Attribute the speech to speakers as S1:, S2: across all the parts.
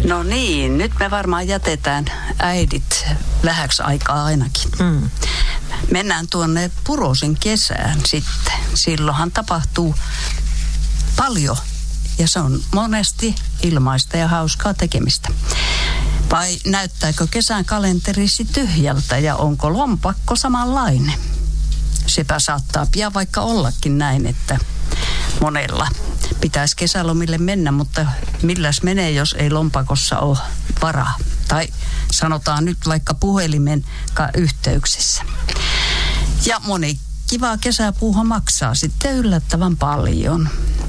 S1: No niin, nyt me varmaan jätetään äidit vähäksi aikaa ainakin. Mennään tuonne Purosin kesään sitten. Silloinhan tapahtuu paljon ja se on monesti ilmaista ja hauskaa tekemistä. Vai näyttääkö kesän kalenterisi tyhjältä ja onko lompakko samanlainen? Sepä saattaa pian vaikka ollakin näin, että monella pitäisi kesälomille mennä, mutta milläs menee, jos ei lompakossa ole varaa? Tai sanotaan nyt vaikka puhelimen yhteyksissä. Ja moni kiva kesäpuuha maksaa sitten yllättävän paljon.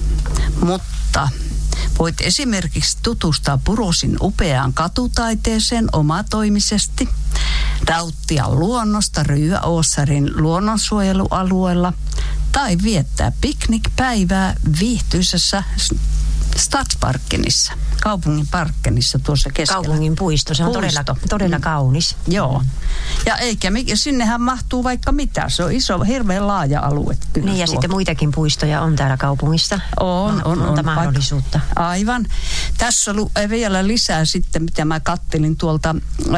S1: Mutta voit esimerkiksi tutustua Purosin upeaan katutaiteeseen omatoimisesti, nauttia luonnosta Ryöåsarin luonnonsuojelualueella tai viettää piknikpäivää viihtyisässä Stadsparkenissa, kaupungin parkkenissa tuossa keskellä.
S2: Kaupungin puisto, se on todella kaunis.
S1: Joo. Ja sinnehän mahtuu vaikka mitä, se on iso, hirveän laaja alue. Kyllä
S2: niin ja sitten muitakin puistoja on täällä kaupungissa.
S1: On
S2: mahdollisuutta.
S1: Aivan. Tässä on vielä lisää sitten, mitä mä kattelin tuolta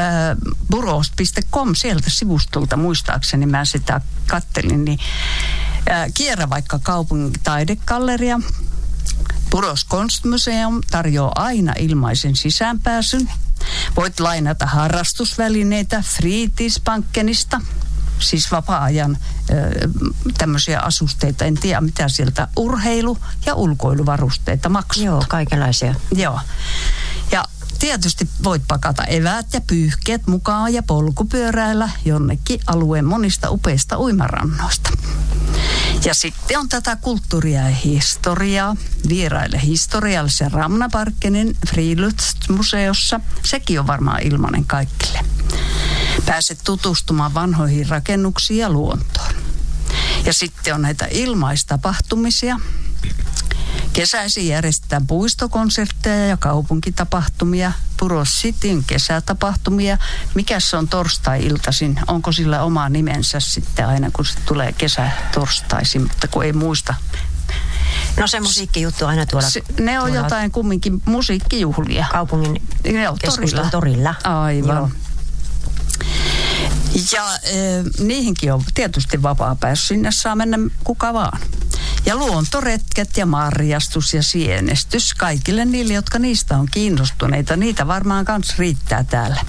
S1: buros.com, sieltä sivustolta muistaakseni mä sitä kattelin, niin kierrä vaikka kaupungin taidegalleria. Puros Konstmuseum tarjoaa aina ilmaisen sisäänpääsyn. Voit lainata harrastusvälineitä Fritidsbankenista, siis vapaa-ajan tämmöisiä asusteita, en tiedä mitä sieltä, urheilu- ja ulkoiluvarusteita maksaa.
S2: Joo, kaikenlaisia.
S1: Joo. Ja tietysti voit pakata eväät ja pyyhkeet mukaan ja polkupyöräillä jonnekin alueen monista upeista uimarannoista. Ja sitten on tätä kulttuuria ja historiaa. Vieraille historiallisen Ramnaparkenin Friluftsmuseossa. Sekin on varmaan ilmainen kaikille. Pääset tutustumaan vanhoihin rakennuksiin ja luontoon. Ja sitten on näitä ilmaistapahtumisia. Kesäisin järjestetään puistokonsertteja ja kaupunkitapahtumia, Puros Cityn kesätapahtumia. Mikäs se on torstai-iltaisin? Onko sillä oma nimensä sitten aina, kun se tulee kesä-torstaisin, mutta kun ei muista.
S2: No se musiikkijuttu aina tuolla.
S1: Ne on jotain kumminkin musiikkijuhlia.
S2: Kaupungin keskustan torilla.
S1: Aivan. Joo. Ja niihinkin on tietysti vapaa pääsy, sinne saa mennä kuka vaan. Ja luontoretket ja marjastus ja sienestys kaikille niille, jotka niistä on kiinnostuneita. Niitä varmaan kans riittää täällä.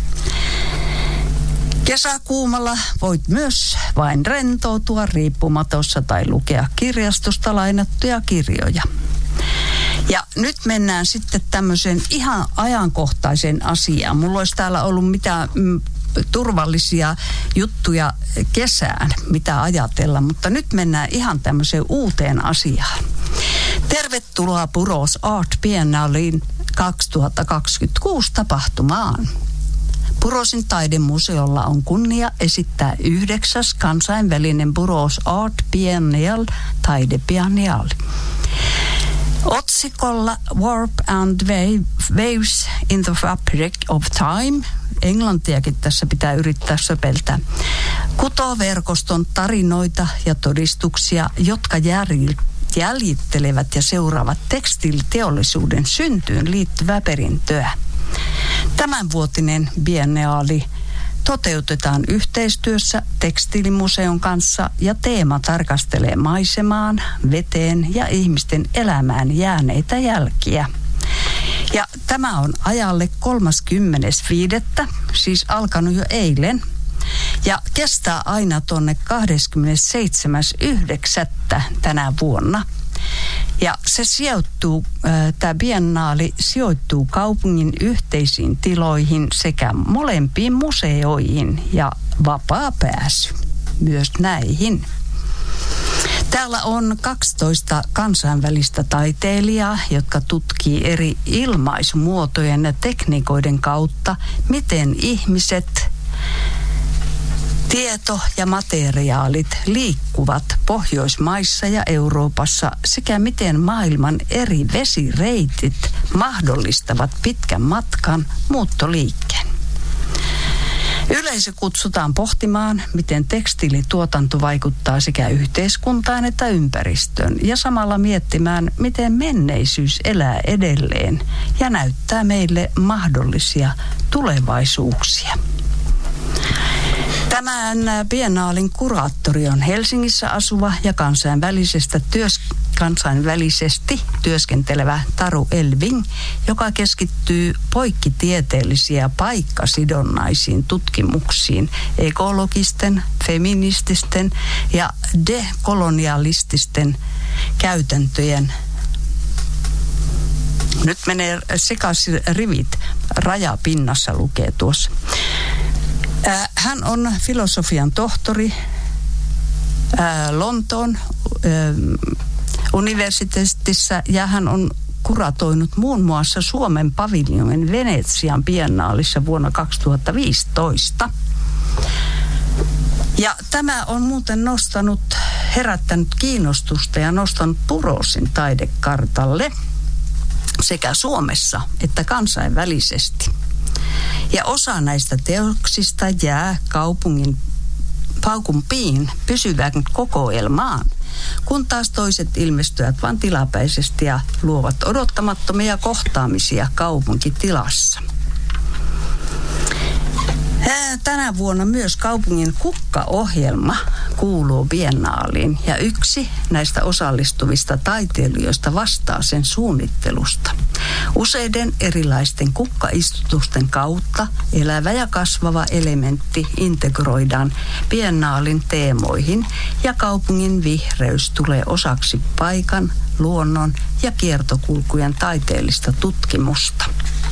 S1: Kesäkuumalla voit myös vain rentoutua riippumatossa tai lukea kirjastosta lainattuja kirjoja. Ja nyt mennään sitten tämmöiseen ihan ajankohtaiseen asiaan. Mulla olisi täällä ollut mitään turvallisia juttuja kesään, mitä ajatella, mutta nyt mennään ihan tämmöiseen uuteen asiaan. Tervetuloa Puros Art Biennaliin 2026 tapahtumaan. Purosin taidemuseolla on kunnia esittää 9. kansainvälinen Puros Art Biennial taidebienniali. Otsikolla Warp and Waves in the Fabric of Time. Englantiakin tässä pitää yrittää söpeltää. Kutoverkoston tarinoita ja todistuksia, jotka jäljittelevät ja seuraavat tekstiiliteollisuuden syntyyn liittyvää perintöä. Tämänvuotinen bienniaali toteutetaan yhteistyössä tekstiilimuseon kanssa ja teema tarkastelee maisemaan, veteen ja ihmisten elämään jääneitä jälkiä. Ja tämä on ajalle 30.5., siis alkanut jo eilen. Ja kestää aina tuonne 27.9. tänä vuonna. Ja se tämä biennaali sijoittuu kaupungin yhteisiin tiloihin sekä molempiin museoihin ja vapaa pääsy myös näihin. Täällä on 12 kansainvälistä taiteilijaa, jotka tutkii eri ilmaismuotojen ja tekniikoiden kautta, miten ihmiset, tieto ja materiaalit liikkuvat Pohjoismaissa ja Euroopassa sekä miten maailman eri vesireitit mahdollistavat pitkän matkan muuttoliikkeen. Yleisö kutsutaan pohtimaan, miten tekstiilituotanto vaikuttaa sekä yhteiskuntaan että ympäristöön ja samalla miettimään, miten menneisyys elää edelleen ja näyttää meille mahdollisia tulevaisuuksia. Tämän biennaalin kuraattori on Helsingissä asuva ja kansainvälisesti työskentelevä Taru Elving, joka keskittyy poikkitieteellisiin ja paikkasidonnaisiin tutkimuksiin ekologisten, feminististen ja dekolonialististen käytäntöjen. Nyt menee sekaisin rivit, rajapinnassa lukee tuossa. Hän on filosofian tohtori Lontoon universiteetissa ja hän on kuratoinut muun muassa Suomen paviljonin Venetsian biennaalissa vuonna 2015. Ja tämä on muuten herättänyt kiinnostusta ja nostanut Purosin taidekartalle sekä Suomessa että kansainvälisesti. Ja osa näistä teoksista jää paukun piin pysyvään kokoelmaan, kun taas toiset ilmestyvät vain tilapäisesti ja luovat odottamattomia kohtaamisia kaupunkitilassa. Tänä vuonna myös kaupungin kukkaohjelma kuuluu biennaaliin ja yksi näistä osallistuvista taiteilijoista vastaa sen suunnittelusta. Useiden erilaisten kukkaistutusten kautta elävä ja kasvava elementti integroidaan biennaalin teemoihin ja kaupungin vihreys tulee osaksi paikan, luonnon ja kiertokulkujen taiteellista tutkimusta.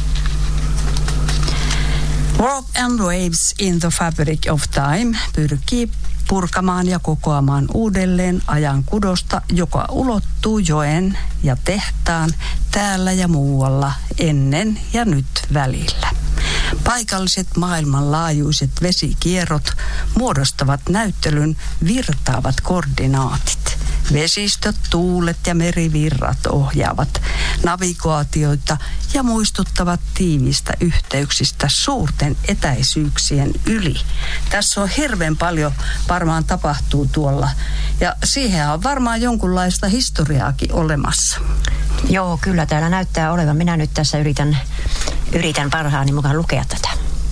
S1: Warp and Waves in the Fabric of Time pyrkii purkamaan ja kokoamaan uudelleen ajan kudosta, joka ulottuu joen ja tehtaan täällä ja muualla ennen ja nyt välillä. Paikalliset maailmanlaajuiset vesikierrot muodostavat näyttelyn virtaavat koordinaatit. Vesistöt, tuulet ja merivirrat ohjaavat navigaatioita ja muistuttavat tiivistä yhteyksistä suurten etäisyyksien yli. Tässä on hirveän paljon varmaan tapahtuu tuolla ja siihen on varmaan jonkunlaista historiaakin olemassa.
S2: Joo, kyllä täällä näyttää olevan. Minä nyt tässä yritän parhaani mukaan lukea tätä.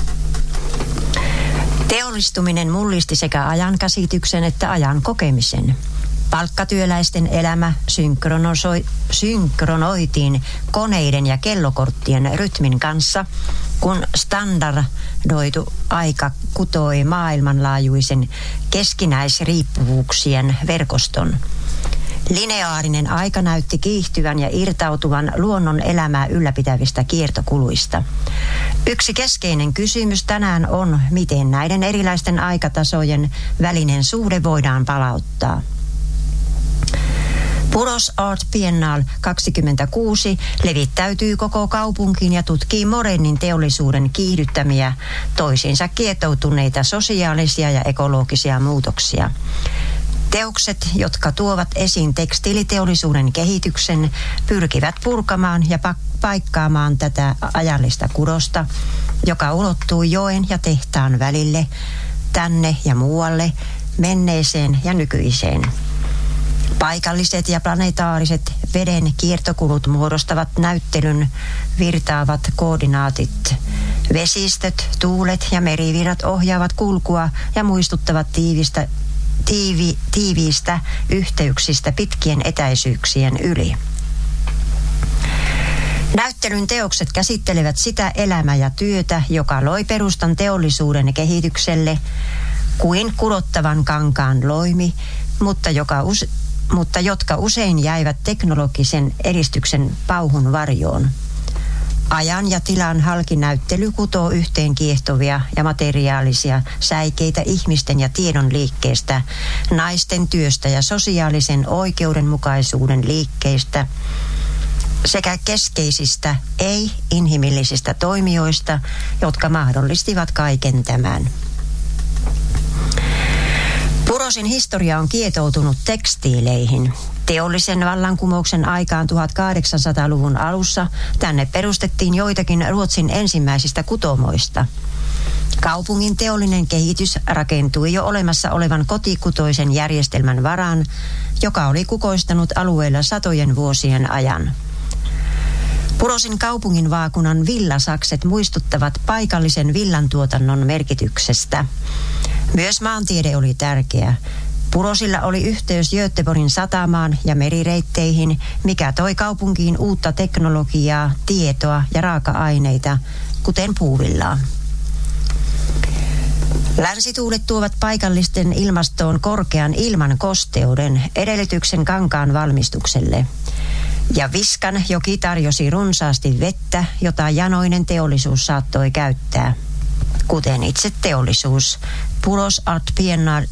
S2: Teollistuminen mullisti sekä ajan käsityksen että ajan kokemisen. Palkkatyöläisten elämä synkronoitiin koneiden ja kellokorttien rytmin kanssa, kun standardoitu aika kutoi maailmanlaajuisen keskinäisriippuvuuksien verkoston. Lineaarinen aika näytti kiihtyvän ja irtautuvan luonnon elämää ylläpitävistä kiertokuluista. Yksi keskeinen kysymys tänään on, miten näiden erilaisten aikatasojen välinen suhde voidaan palauttaa. Puros Art Biennale 26 levittäytyy koko kaupunkiin ja tutkii modernin teollisuuden kiihdyttämiä, toisiinsa kietoutuneita sosiaalisia ja ekologisia muutoksia. Teokset, jotka tuovat esiin tekstiiliteollisuuden kehityksen, pyrkivät purkamaan ja paikkaamaan tätä ajallista kudosta, joka ulottuu joen ja tehtaan välille, tänne ja muualle, menneeseen ja nykyiseen. Paikalliset ja planetaariset veden kiertokulut muodostavat näyttelyn virtaavat koordinaatit. Vesistöt, tuulet ja merivirrat ohjaavat kulkua ja muistuttavat tiiviistä yhteyksistä pitkien etäisyyksien yli. Näyttelyn teokset käsittelevät sitä elämää ja työtä, joka loi perustan teollisuuden kehitykselle, kuin kudottavan kankaan loimi, mutta jotka usein jäivät teknologisen edistyksen pauhun varjoon. Ajan ja tilan halki näyttely kutoo yhteen kiehtovia ja materiaalisia säikeitä ihmisten ja tiedon liikkeestä, naisten työstä ja sosiaalisen oikeudenmukaisuuden liikkeistä sekä keskeisistä ei-inhimillisistä toimijoista, jotka mahdollistivat kaiken tämän. Purosin historia on kietoutunut tekstiileihin. Teollisen vallankumouksen aikaan 1800-luvun alussa tänne perustettiin joitakin Ruotsin ensimmäisistä kutomoista. Kaupungin teollinen kehitys rakentui jo olemassa olevan kotikutoisen järjestelmän varaan, joka oli kukoistanut alueella satojen vuosien ajan. Purosin kaupungin vaakunan villasakset muistuttavat paikallisen villantuotannon merkityksestä. Myös maantiede oli tärkeä. Purosilla oli yhteys Göteborgin satamaan ja merireitteihin, mikä toi kaupunkiin uutta teknologiaa, tietoa ja raaka-aineita, kuten puuvillaa. Länsituulet tuovat paikallisten ilmastoon korkean ilman kosteuden, edellytyksen kankaan valmistukselle. Ja Viskan joki tarjosi runsaasti vettä, jota janoinen teollisuus saattoi käyttää. Kuten itse teollisuus, Puros Art Biennale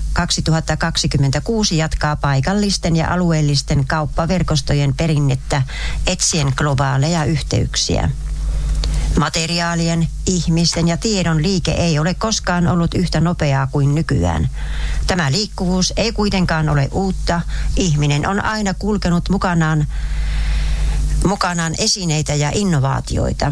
S2: 2026 jatkaa paikallisten ja alueellisten kauppaverkostojen perinnettä etsien globaaleja yhteyksiä. Materiaalien, ihmisten ja tiedon liike ei ole koskaan ollut yhtä nopeaa kuin nykyään. Tämä liikkuvuus ei kuitenkaan ole uutta. Ihminen on aina kulkenut mukanaan esineitä ja innovaatioita.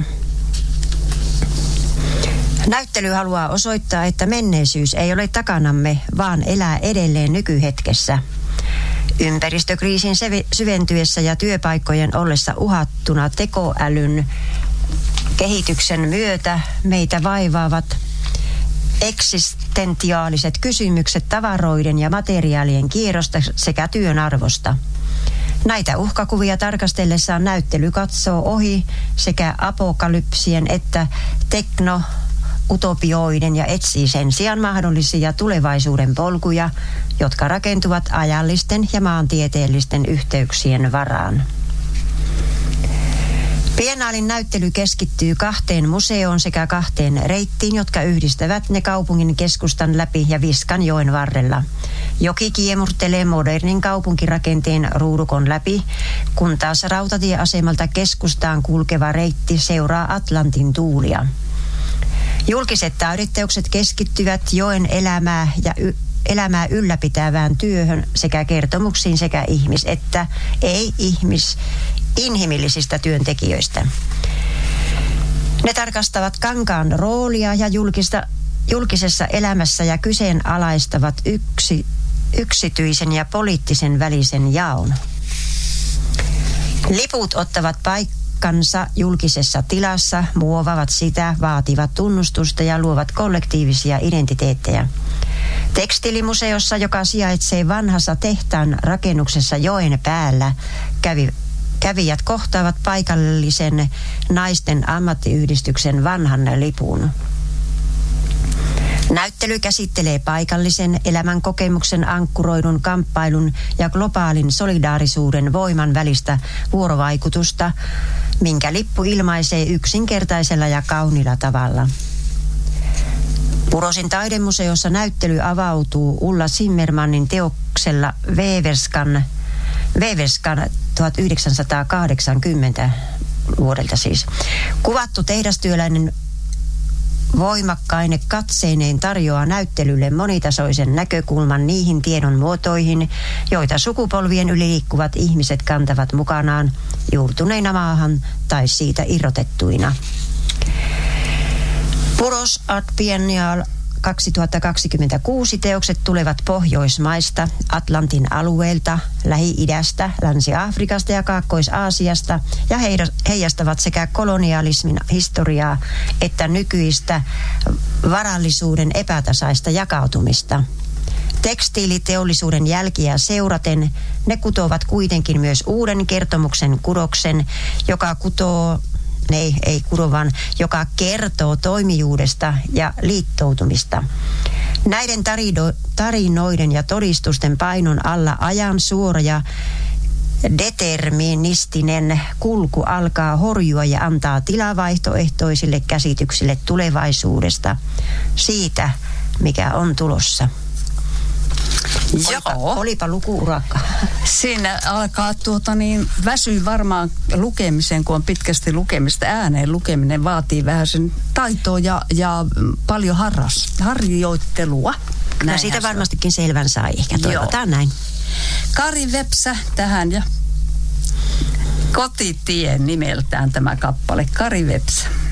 S2: Näyttely haluaa osoittaa, että menneisyys ei ole takanamme, vaan elää edelleen nykyhetkessä. Ympäristökriisin syventyessä ja työpaikkojen ollessa uhattuna tekoälyn kehityksen myötä meitä vaivaavat eksistentiaaliset kysymykset tavaroiden ja materiaalien kierrosta sekä työn arvosta. Näitä uhkakuvia tarkastellessaan näyttely katsoo ohi sekä apokalypsien että tekno-utopioiden ja etsii sen sijaan mahdollisia tulevaisuuden polkuja, jotka rakentuvat ajallisten ja maantieteellisten yhteyksien varaan. Biennaalin näyttely keskittyy 2 museoon sekä 2 reittiin, jotka yhdistävät ne kaupungin keskustan läpi ja Viskan joen varrella. Joki kiemurtelee modernin kaupunkirakenteen ruudukon läpi, kun taas rautatieasemalta keskustaan kulkeva reitti seuraa Atlantin tuulia. Julkiset taideteokset keskittyvät joen elämää ylläpitävään työhön sekä kertomuksiin sekä ihmis- että inhimillisistä työntekijöistä. Ne tarkastavat kankaan roolia ja julkisessa elämässä ja kyseenalaistavat yksityisen ja poliittisen välisen jaon. Liput ottavat paikkansa julkisessa tilassa, muovavat sitä, vaativat tunnustusta ja luovat kollektiivisia identiteettejä. Tekstiilimuseossa, joka sijaitsee vanhassa tehtaan rakennuksessa joen päällä, kävijät kohtaavat paikallisen naisten ammattiyhdistyksen vanhan lipun. Näyttely käsittelee paikallisen elämänkokemuksen ankkuroidun kamppailun ja globaalin solidaarisuuden voiman välistä vuorovaikutusta, minkä lippu ilmaisee yksinkertaisella ja kauniilla tavalla. Purosin taidemuseossa näyttely avautuu Ulla Zimmermannin teoksella Weverskan 1980 vuodelta siis. Kuvattu tehdastyöläinen voimakkaine katseineen tarjoaa näyttelylle monitasoisen näkökulman niihin tiedon muotoihin, joita sukupolvien yli liikkuvat ihmiset kantavat mukanaan juurtuneina maahan tai siitä irrotettuina. Puros Art Biennale 2026 teokset tulevat Pohjoismaista, Atlantin alueelta, Lähi-idästä, Länsi-Afrikasta ja Kaakkois-Aasiasta ja heijastavat sekä kolonialismin historiaa että nykyistä varallisuuden epätasaista jakautumista. Tekstiiliteollisuuden jälkiä seuraten ne kutovat kuitenkin myös uuden kertomuksen kudoksen, joka kertoo toimijuudesta ja liittoutumista. Näiden tarinoiden ja todistusten painon alla ajan suora ja deterministinen kulku alkaa horjua ja antaa tilaa vaihtoehtoisille käsityksille tulevaisuudesta, siitä mikä on tulossa. Olipa luku-urakka.
S1: Siinä alkaa väsyy varmaan lukemiseen, kun on pitkästi lukemista. Ääneen lukeminen vaatii vähän sen taitoa ja paljon harjoittelua.
S2: No siitä varmastikin selvän sai, ehkä toivotaan näin.
S1: Kari Vepsä tähän ja Kotitie nimeltään tämä kappale. Kari Vepsä.